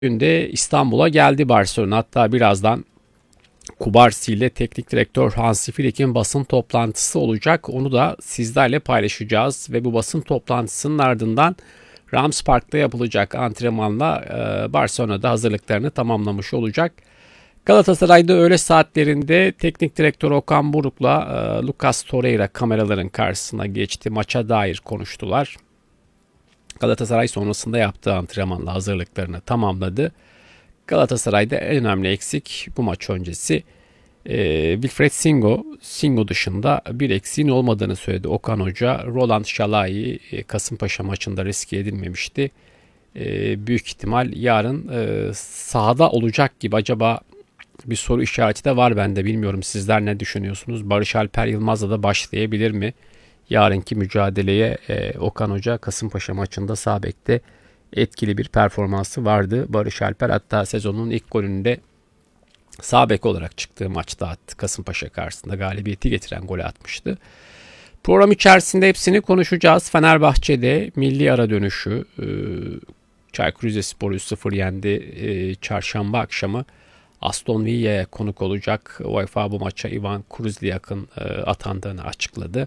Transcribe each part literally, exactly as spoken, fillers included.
Günde İstanbul'a geldi Barcelona. Hatta birazdan Kubarsi ile teknik direktör Hansi Flick'in basın toplantısı olacak. Onu da sizlerle paylaşacağız ve bu basın toplantısının ardından Rams Park'ta yapılacak antrenmanla Barcelona'da hazırlıklarını tamamlamış olacak. Galatasaray'da öğle saatlerinde teknik direktör Okan Buruk'la Lucas Torreira kameraların karşısına geçti. Maça dair konuştular. Galatasaray sonrasında yaptığı antrenmanla hazırlıklarını tamamladı. Galatasaray'da en önemli eksik bu maç öncesi e, Wilfried Singo. Singo dışında bir eksiğin olmadığını söyledi Okan Hoca. Roland Şalai e, Kasımpaşa maçında riske edilmemişti. E, büyük ihtimal yarın e, sahada olacak gibi. Acaba bir soru işareti de var bende. Bilmiyorum, sizler ne düşünüyorsunuz? Barış Alper Yılmaz'la da başlayabilir mi? Yarınki mücadeleye e, Okan Hoca Kasımpaşa maçında sağ bekte etkili bir performansı vardı. Barış Alper hatta sezonun ilk golünde sağ bek olarak çıktığı maçta attı. Kasımpaşa karşısında galibiyeti getiren golü atmıştı. Program içerisinde hepsini konuşacağız. Fenerbahçe'de milli ara dönüşü, e, Çaykur Rizespor üç sıfır yendi. E, çarşamba akşamı Aston Villa'ya konuk olacak. UEFA bu maça Ivan Kruzliak'ın e, atandığını açıkladı.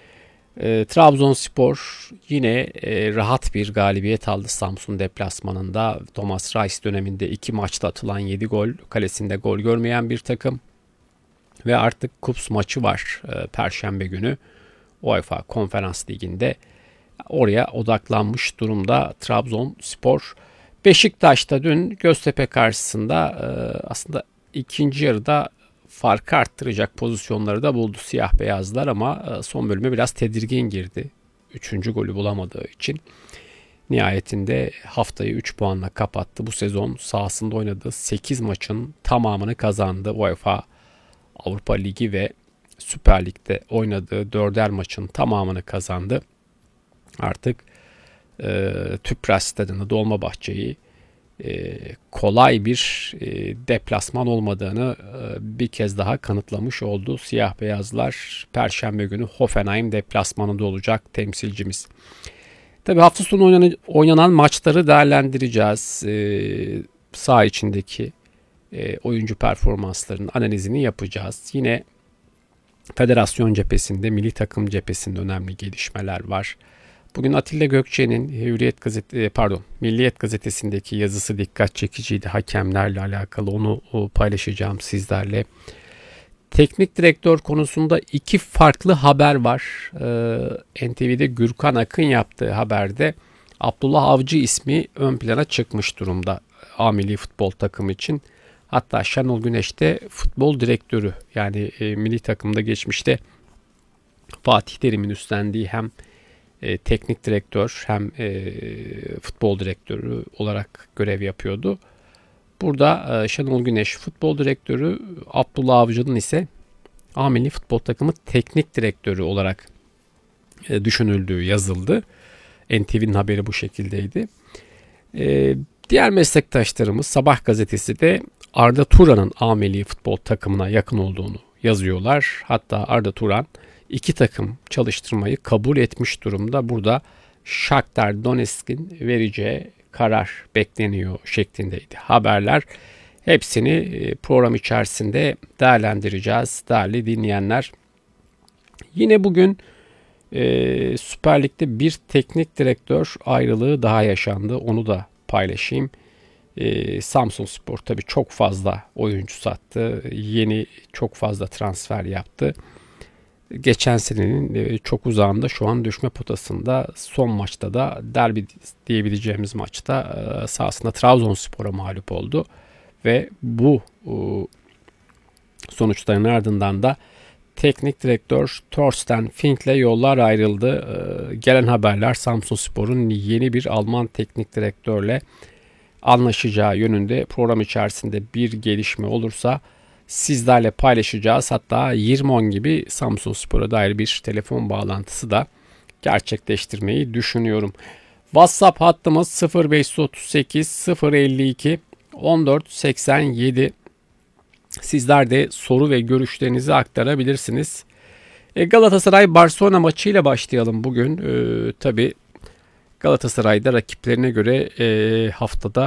E, Trabzonspor yine e, rahat bir galibiyet aldı Samsun deplasmanında. Thomas Reis döneminde iki maçta atılan yedi gol, kalesinde gol görmeyen bir takım. Ve artık Kups maçı var e, Perşembe günü UEFA Konferans Ligi'nde. Oraya odaklanmış durumda Trabzonspor. Beşiktaş'ta dün Göztepe karşısında e, aslında ikinci yarıda farkı arttıracak pozisyonları da buldu siyah beyazlar ama son bölüme biraz tedirgin girdi. Üçüncü golü bulamadığı için. Nihayetinde haftayı üç puanla kapattı. Bu sezon sahasında oynadığı sekiz maçın tamamını kazandı. UEFA Avrupa Ligi ve Süper Lig'de oynadığı dörder maçın tamamını kazandı. Artık e, Tüpraş Stadı'nı, Dolmabahçe'yi e, kolay bir e, deplasman olmadığını e, bir kez daha kanıtlamış oldu. Siyah beyazlar Perşembe günü Hoffenheim deplasmanında olacak temsilcimiz. Tabii hafta sonu oynanan, oynanan maçları değerlendireceğiz. E, saha içindeki e, oyuncu performanslarının analizini yapacağız. Yine federasyon cephesinde, milli takım cephesinde önemli gelişmeler var. Bugün Atilla Gökçe'nin Hürriyet Gazete, pardon, Milliyet Gazetesi'ndeki yazısı dikkat çekiciydi. Hakemlerle alakalı, onu paylaşacağım sizlerle. Teknik direktör konusunda iki farklı haber var. Ee, N T V'de Gürkan Akın yaptığı haberde Abdullah Avcı ismi ön plana çıkmış durumda A milli futbol takımı için. Hatta Şenol Güneş de futbol direktörü, yani e, milli takımda geçmişte Fatih Terim'in üstlendiği hem E, teknik direktör hem e, futbol direktörü olarak görev yapıyordu. Burada e, Şenol Güneş futbol direktörü, Abdullah Avcı'nın ise A milli futbol takımı teknik direktörü olarak e, düşünüldüğü yazıldı. N T V'nin haberi bu şekildeydi. E, diğer meslektaşlarımız Sabah gazetesi de Arda Turan'ın A milli futbol takımına yakın olduğunu yazıyorlar. Hatta Arda Turan İki takım çalıştırmayı kabul etmiş durumda. Burada Shakhtar Donetsk'in vereceği karar bekleniyor şeklindeydi haberler. Hepsini program içerisinde değerlendireceğiz değerli dinleyenler. Yine bugün e, Süper Lig'de bir teknik direktör ayrılığı daha yaşandı. Onu da paylaşayım. E, Samsunspor tabii çok fazla oyuncu sattı. Yeni çok fazla transfer yaptı. Geçen senenin çok uzağında, şu an düşme potasında, son maçta da derbi diyebileceğimiz maçta sahasında Trabzonspor'a mağlup oldu. Ve bu sonuçların ardından da teknik direktör Thorsten Fink'le yollar ayrıldı. Gelen haberler Samsunspor'un yeni bir Alman teknik direktörle anlaşacağı yönünde. Program içerisinde bir gelişme olursa sizlerle paylaşacağız. Hatta yirmi on gibi Samsunspor'a dair bir telefon bağlantısı da gerçekleştirmeyi düşünüyorum. WhatsApp hattımız sıfır beş otuz sekiz sıfır elli iki on dört seksen yedi. Sizler de soru ve görüşlerinizi aktarabilirsiniz. E, Galatasaray Barcelona maçıyla başlayalım bugün. E, tabii Galatasaray'da rakiplerine göre e, haftada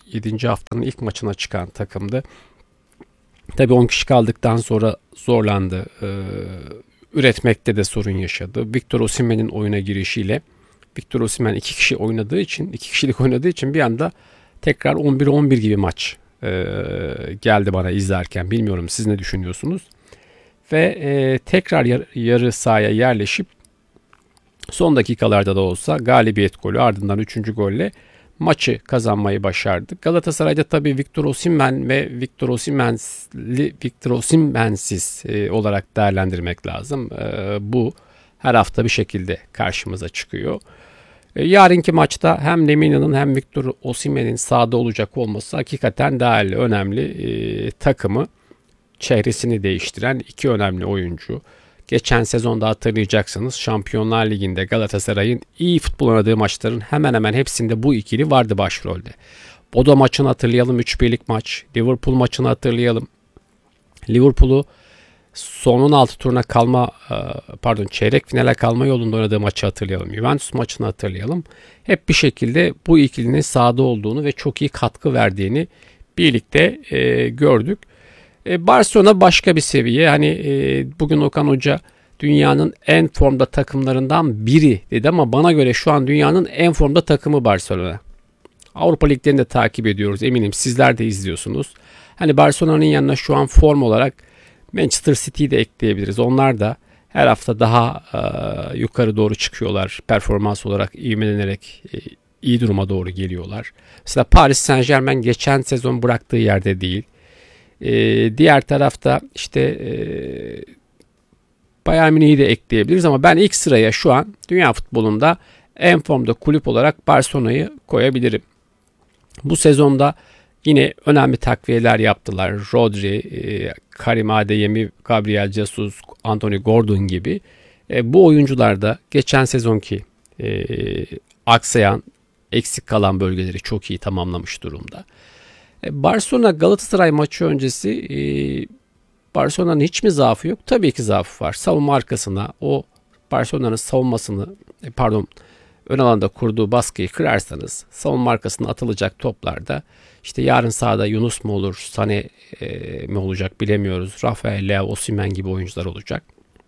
yedinci haftanın ilk maçına çıkan takımdı. Tabii on kişi kaldıktan sonra zorlandı. Ee, üretmekte de sorun yaşadı. Victor Osimhen'in oyuna girişiyle Victor Osimhen iki kişi oynadığı için, iki kişilik oynadığı için bir anda tekrar on bir on bir gibi maç e, geldi bana izlerken. Bilmiyorum siz ne düşünüyorsunuz? Ve e, tekrar yar, yarı sahaya yerleşip son dakikalarda da olsa galibiyet golü, ardından üçüncü golle maçı kazanmayı başardık. Galatasaray'da tabii Victor Osimhen ve Victor Osimhen'li Victor Osimhen'siz e, olarak değerlendirmek lazım. E, bu her hafta bir şekilde karşımıza çıkıyor. E, yarınki maçta hem Lemina'nın hem Victor Osimhen'in sahada olacak olması hakikaten değerli, önemli. E, takımı çehresini değiştiren iki önemli oyuncu. Geçen sezonda hatırlayacaksınız Şampiyonlar Ligi'nde Galatasaray'ın iyi futbol oynadığı maçların hemen hemen hepsinde bu ikili vardı başrolde. Bodo maçını hatırlayalım, üç birlik maç. Liverpool maçını hatırlayalım. Liverpool'u son on altı turuna kalma, pardon çeyrek finale kalma yolunda oynadığı maçı hatırlayalım. Juventus maçını hatırlayalım. Hep bir şekilde bu ikilinin sahada olduğunu ve çok iyi katkı verdiğini birlikte e, gördük. Barcelona başka bir seviye. Hani e, bugün Okan Hoca dünyanın en formda takımlarından biri dedi ama bana göre şu an dünyanın en formda takımı Barcelona. Avrupa liglerini de takip ediyoruz. Eminim sizler de izliyorsunuz. Hani Barcelona'nın yanına şu an form olarak Manchester City'yi de ekleyebiliriz. Onlar da her hafta daha e, yukarı doğru çıkıyorlar. Performans olarak ivmelenerek e, iyi duruma doğru geliyorlar. Mesela Paris Saint-Germain geçen sezon bıraktığı yerde değil. Ee, diğer tarafta işte e, Bayern Münih'i de ekleyebiliriz ama ben ilk sıraya şu an dünya futbolunda en formda kulüp olarak Barcelona'yı koyabilirim. Bu sezonda yine önemli takviyeler yaptılar. Rodri, e, Karim Adeyemi, Gabriel Jesus, Anthony Gordon gibi. E, bu oyuncular da geçen sezonki e, aksayan, eksik kalan bölgeleri çok iyi tamamlamış durumda. Barcelona Galatasaray maçı öncesi e, Barcelona'nın hiç mi zaafı yok? Tabii ki zaafı var. Savunma arkasına o Barcelona'nın savunmasını e, pardon ön alanda kurduğu baskıyı kırarsanız savunma arkasına atılacak toplarda işte yarın sahada Yunus mu olur, Sané e, mi olacak bilemiyoruz. Rafael, Leo, Osimhen gibi oyuncular olacak.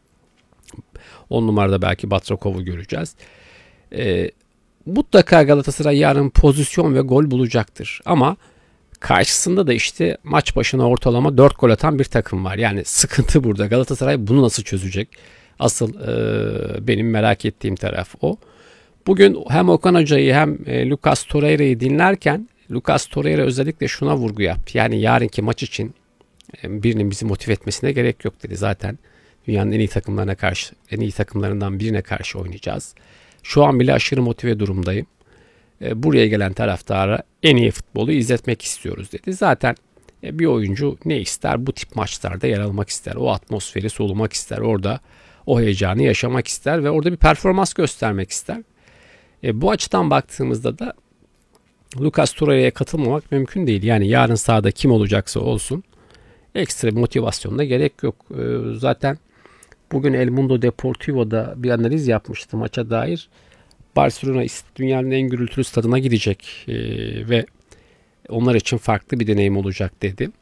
on numarada belki Batrakov'u göreceğiz. E, mutlaka Galatasaray yarın pozisyon ve gol bulacaktır. Ama karşısında da işte maç başına ortalama dört gol atan bir takım var. Yani sıkıntı burada. Galatasaray bunu nasıl çözecek? Asıl e, benim merak ettiğim taraf o. Bugün hem Okan Hoca'yı hem e, Lucas Torreira'yı dinlerken Lucas Torreira özellikle şuna vurgu yaptı. Yani yarınki maç için e, birinin bizi motive etmesine gerek yok dedi. Zaten dünyanın en iyi takımlarına karşı, en iyi takımlarından birine karşı oynayacağız. Şu an bile aşırı motive durumdayım. Buraya gelen taraftara en iyi futbolu izletmek istiyoruz dedi. Zaten bir oyuncu ne ister? Bu tip maçlarda yer almak ister. O atmosferi solumak ister. Orada o heyecanı yaşamak ister ve orada bir performans göstermek ister. E, bu açıdan baktığımızda da Lucas Torreira'ya katılmamak mümkün değil. Yani yarın sahada kim olacaksa olsun ekstra bir motivasyonuna gerek yok. E, zaten bugün El Mundo Deportivo'da bir analiz yapmıştı maça dair. Barcelona dünyanın en gürültülü stadına gidecek e, ve onlar için farklı bir deneyim olacak dedi.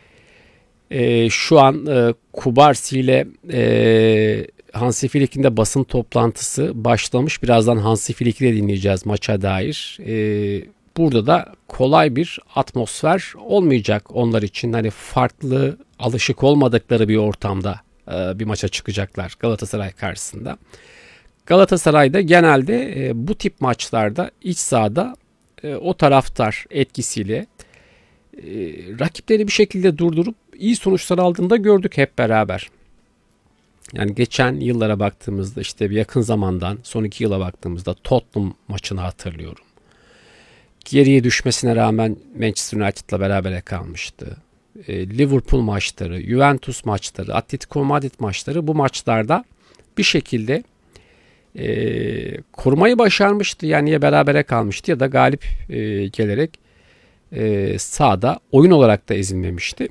E, şu an e, Kubarsi ile e, Hansi Flick'in de basın toplantısı başlamış. Birazdan Hansi Flick'i de dinleyeceğiz maça dair. E, burada da kolay bir atmosfer olmayacak onlar için. Hani farklı, alışık olmadıkları bir ortamda e, bir maça çıkacaklar Galatasaray karşısında. Galatasaray'da genelde e, bu tip maçlarda iç sahada e, o taraftar etkisiyle e, rakipleri bir şekilde durdurup iyi sonuçlar aldığında gördük hep beraber. Yani geçen yıllara baktığımızda işte bir yakın zamandan son iki yıla baktığımızda Tottenham maçını hatırlıyorum. Geriye düşmesine rağmen Manchester United'la berabere kalmıştı. E, Liverpool maçları, Juventus maçları, Atletico Madrid maçları bu maçlarda bir şekilde E, korumayı başarmıştı. Yani ya berabere kalmıştı ya da galip e, gelerek e, sahada oyun olarak da ezilmemişti.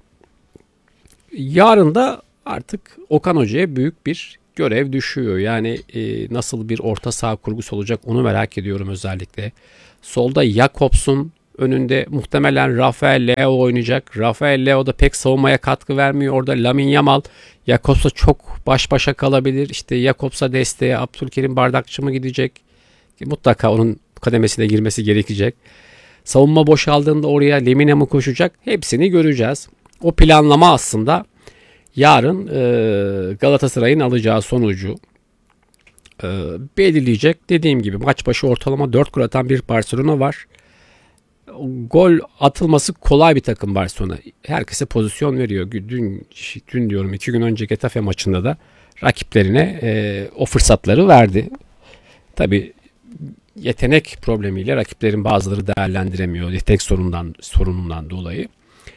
Yarın da artık Okan Hoca'ya büyük bir görev düşüyor. Yani e, nasıl bir orta saha kurgusu olacak onu merak ediyorum özellikle. Solda Jakobs'un Önünde muhtemelen Rafael Leao oynayacak. Rafael Leao da pek savunmaya katkı vermiyor. Orada Lamine Yamal Jakobs'la çok baş başa kalabilir. İşte Jakobs'a desteğe Abdülkerim Bardakçı mı gidecek? Mutlaka onun kademesine girmesi gerekecek. Savunma boşaldığında oraya Lemine mi koşacak? Hepsini göreceğiz. O planlama aslında yarın e, Galatasaray'ın alacağı sonucu e, belirleyecek. Dediğim gibi maç başı ortalama dört gol atan bir Barcelona var. Gol atılması kolay bir takım Barcelona. Herkese pozisyon veriyor. Dün, dün diyorum iki gün önce Getafe maçında da rakiplerine e, o fırsatları verdi. Tabii yetenek problemiyle rakiplerin bazıları değerlendiremiyor. Yetenek sorunundan, sorunundan dolayı.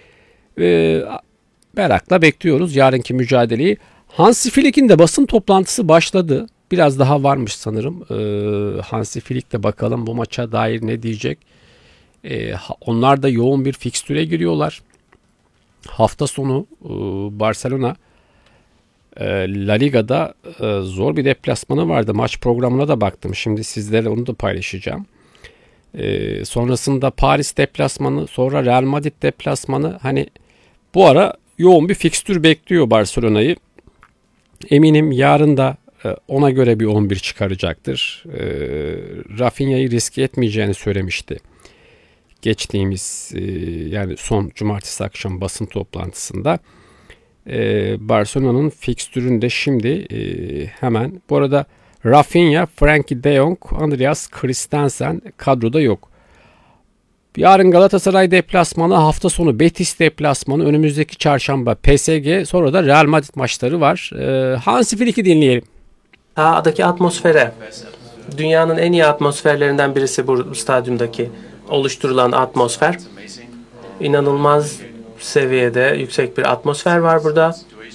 E, merakla bekliyoruz yarınki mücadeleyi. Hansi Flick'in de basın toplantısı başladı. Biraz daha varmış sanırım. E, Hansi Flick de bakalım bu maça dair ne diyecek. Ee, onlar da yoğun bir fikstüre giriyorlar. Hafta sonu e, Barcelona e, La Liga'da e, zor bir deplasmanı vardı. Maç programına da baktım. Şimdi sizlerle onu da paylaşacağım. E, sonrasında Paris deplasmanı, sonra Real Madrid deplasmanı. Hani bu ara yoğun bir fikstür bekliyor Barcelona'yı. Eminim yarın da e, ona göre bir on bir çıkaracaktır. E, Rafinha'yı riske etmeyeceğini söylemişti. Geçtiğimiz yani son cumartesi akşam basın toplantısında Barcelona'nın fikstüründe şimdi hemen bu arada Rafinha, Frenkie de Jong, Andreas Christensen kadroda yok. Yarın Galatasaray deplasmanı, hafta sonu Betis deplasmanı, önümüzdeki çarşamba P S G, sonra da Real Madrid maçları var. Hansi Flick'i dinleyelim. Sahadaki atmosfere, dünyanın en iyi atmosferlerinden birisi bu stadyumdaki oluşturulan atmosfer. İnanılmaz seviyede yüksek bir atmosfer var burada.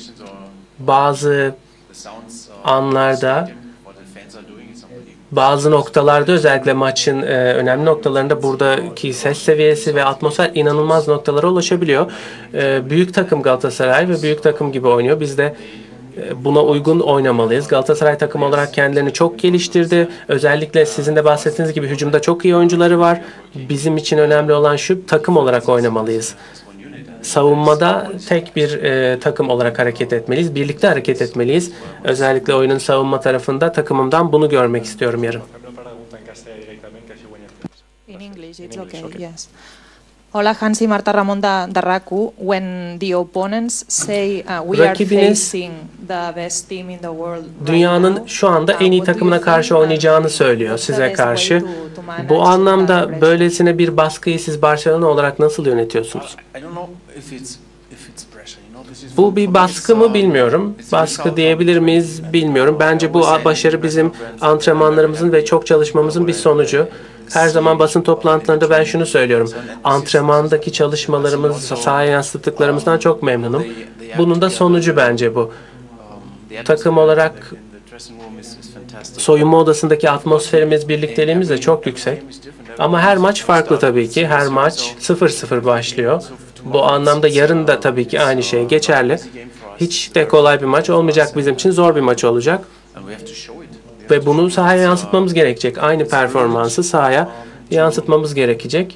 Bazı anlarda, bazı noktalarda özellikle maçın e, önemli noktalarında buradaki ses seviyesi ve atmosfer inanılmaz noktalara ulaşabiliyor. E, büyük takım Galatasaray ve büyük takım gibi oynuyor. Biz de buna uygun oynamalıyız. Galatasaray takım olarak kendilerini çok geliştirdi. Özellikle sizin de bahsettiğiniz gibi hücumda çok iyi oyuncuları var. Bizim için önemli olan şu, takım olarak oynamalıyız. Savunmada tek bir e, takım olarak hareket etmeliyiz. Birlikte hareket etmeliyiz. Özellikle oyunun savunma tarafında takımımdan bunu görmek istiyorum yarın. In English, it's okay, yes. Hola, Hansi, Marta Ramon da, da Raku. When the opponents say uh, we Rakibiniz, are facing the best team in the world right dünyanın now, şu anda en iyi takımına karşı oynayacağını söylüyor size karşı. Bu anlamda böylesine bir baskıyı siz Barcelona olarak nasıl yönetiyorsunuz? Bu bir baskı mı bilmiyorum. Baskı diyebilir miyiz bilmiyorum. Bence bu başarı bizim antrenmanlarımızın ve çok çalışmamızın bir sonucu. Her zaman basın toplantılarında ben şunu söylüyorum. Antrenmandaki çalışmalarımız, sahaya yansıttıklarımızdan çok memnunum. Bunun da sonucu bence bu. Takım olarak soyunma odasındaki atmosferimiz, birlikteliğimiz de çok yüksek. Ama her maç farklı tabii ki. Her maç sıfır sıfır başlıyor. Bu anlamda yarın da tabii ki aynı şey geçerli. Hiç de kolay bir maç olmayacak bizim için. Zor bir maç olacak. Ve bunu sahaya yansıtmamız gerekecek. Aynı performansı sahaya yansıtmamız gerekecek.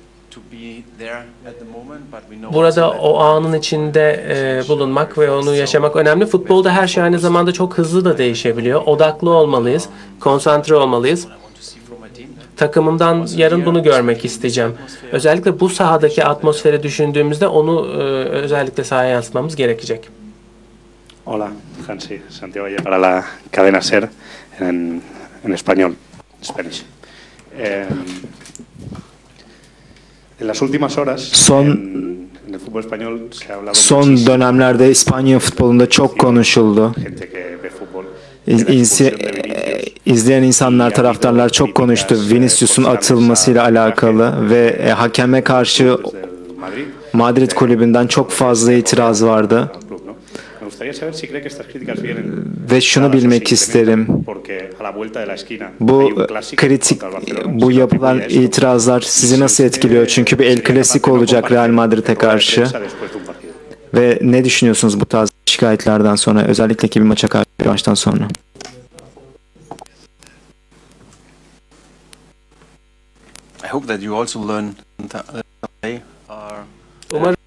Burada o anın içinde e, bulunmak ve onu yaşamak önemli. Futbolda her şey aynı zamanda çok hızlı da değişebiliyor. Odaklı olmalıyız, konsantre olmalıyız. Takımımdan yarın bunu görmek isteyeceğim. Özellikle bu sahadaki atmosferi düşündüğümüzde onu e, özellikle sahaya yansıtmamız gerekecek. Hola, Hansi, Santiago Valle para la cadena SER en, en español, Spanish. Eh, en las últimas horas Son en, en el fútbol español se ha hablado Son dönemlerde İspanya futbolunda çok konuşuldu. gente que ve fútbol. İz- insi- izleyen insanlar, taraftarlar çok konuştu. Vinicius'un atılmasıyla alakalı ve e, hakeme karşı Madrid kulübünden çok fazla itiraz vardı. Ve şunu bilmek isterim. Bu kritik, bu yapılan itirazlar sizi nasıl etkiliyor? Çünkü bir El Clasico olacak Real Madrid'e karşı. Ve ne düşünüyorsunuz bu tarz şikayetlerden sonra, özellikle ki bir maça karşı, bir maçtan sonra? I hope that you also learn Umarım